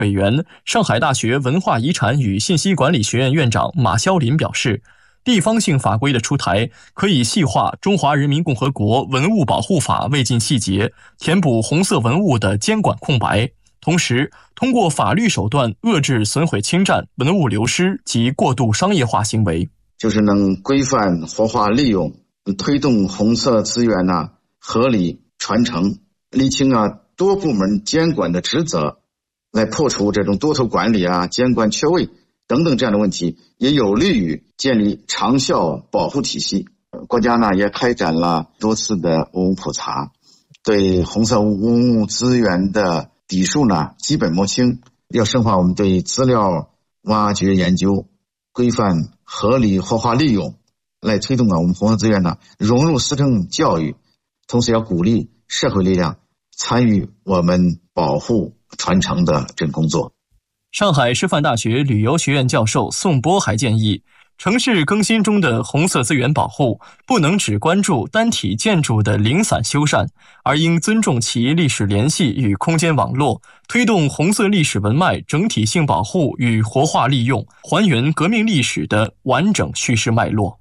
委员、上海大学文化遗产与信息管理学院院长马肖林表示，地方性法规的出台，可以细化《中华人民共和国文物保护法》未尽细节，填补红色文物的监管空白，同时通过法律手段遏制损毁侵占、文物流失及过度商业化行为， 就是能规范活化利用，推动红色资源合理传承，厘清多部门监管的职责，来破除这种多头管理监管缺位等等这样的问题，也有利于建立长效保护体系。国家也开展了多次的文物普查，对红色文物资源的底数基本摸清，要深化我们对资料挖掘研究，规范合理活化利用，来推动我们红色资源融入师生教育，同时要鼓励社会力量参与我们保护传承的这工作。 上海师范大学旅游学院教授宋波还建议，城市更新中的红色资源保护不能只关注单体建筑的零散修缮，而应尊重其历史联系与空间网络，推动红色历史文脉整体性保护与活化利用，还原革命历史的完整叙事脉络。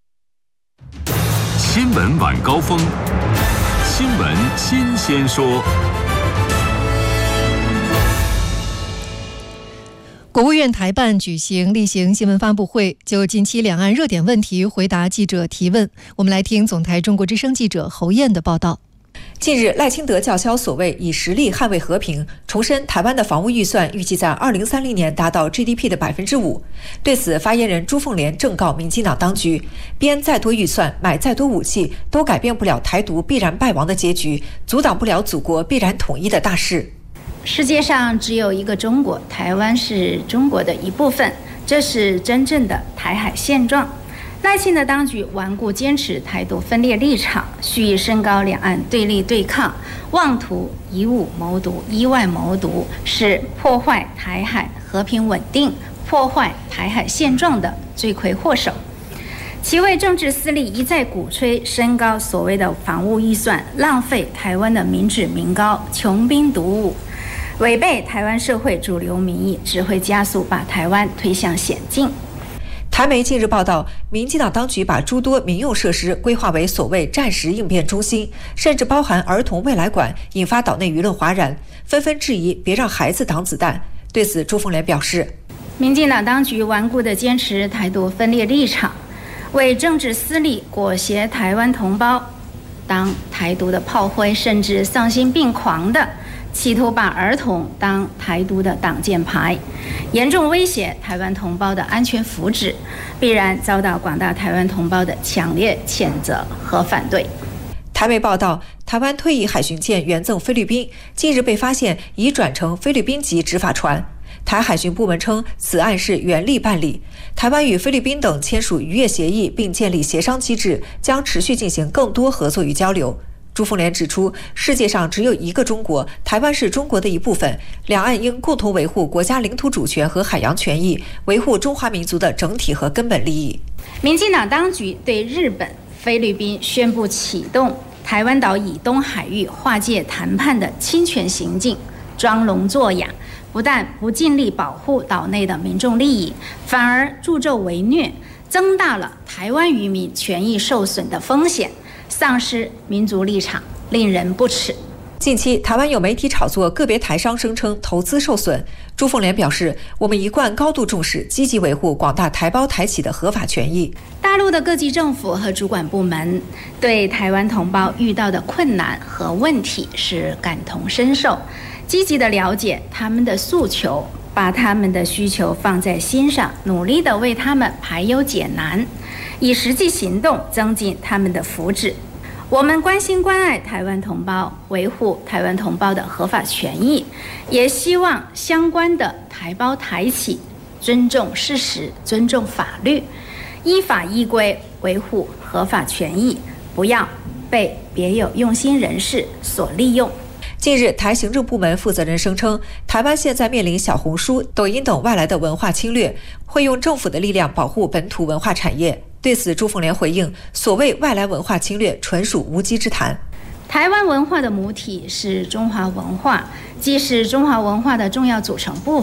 新闻晚高峰，新闻新鲜说。 国务院台办举行例行新闻发布会，就近期两岸热点问题回答记者提问。我们来听总台中国之声记者侯燕的报道。 近日，赖清德叫嚣所谓以实力捍卫和平，重申台湾的防务预算预计在2030年达到 GDP 的5%。对此，发言人朱凤莲正告民进党当局，编再多预算，买再多武器，都改变不了台独必然败亡的结局，阻挡不了祖国必然统一的大势。 世界上只有一个中国，台湾是中国的一部分，这是真正的台海现状。赖清德当局顽固坚持台独分裂立场，蓄意升高两岸对立对抗，妄图以武谋独、以外谋独，是破坏台海和平稳定、破坏台海现状的罪魁祸首。其为政治私利，一再鼓吹升高所谓的防务预算，浪费台湾的民脂民膏，穷兵黩武，违背台湾社会主流民意，只会加速把台湾推向险境。 台媒近日报道，民进党当局把诸多民用设施规划为所谓战时应变中心，甚至包含儿童未来馆，引发岛内舆论哗然，纷纷质疑别让孩子挡子弹。对此，朱凤莲表示， 民进党当局顽固地坚持台独分裂立场，为政治私利裹挟台湾同胞当台独的炮灰，甚至丧心病狂的企图把儿童当台独的挡箭牌，严重威胁台湾同胞的安全福祉，必然遭到广大台湾同胞的强烈谴责和反对。 台媒报道，台湾退役海巡舰援赠菲律宾，近日被发现已转成菲律宾籍执法船。台海巡部门称，此案是原力办理，台湾与菲律宾等签署渔业协议，并建立协商机制，将持续进行更多合作与交流。朱凤莲指出，世界上只有一个中国，台湾是中国的一部分，两岸应共同维护国家领土主权和海洋权益，维护中华民族的整体和根本利益。 民进党当局对日本、菲律宾宣布启动台湾岛以东海域划界谈判的侵权行径，装聋作哑，不但不尽力保护岛内的民众利益，反而助纣为虐，增大了台湾渔民权益受损的风险，丧失民族立场，令人不齿。 近期，台湾有媒体炒作个别台商声称投资受损。朱凤莲表示，我们一贯高度重视，积极维护广大台胞台企的合法权益。 大陆的各级政府和主管部门对台湾同胞遇到的困难和问题是感同身受，积极的了解他们的诉求，把他们的需求放在心上，努力的为他们排忧解难，以实际行动增进他们的福祉。我们关心关爱台湾同胞，维护台湾同胞的合法权益，也希望相关的台胞台企尊重事实，尊重法律，依法依规维护合法权益，不要被别有用心人士所利用。 近日，台行政部门负责人声称，台湾现在面临小红书、抖音等外来的文化侵略，会用政府的力量保护本土文化产业。对此，朱凤莲回应，所谓外来文化侵略纯属无稽之谈。 台湾文化的母体是中华文化，既是中华文化的重要组成部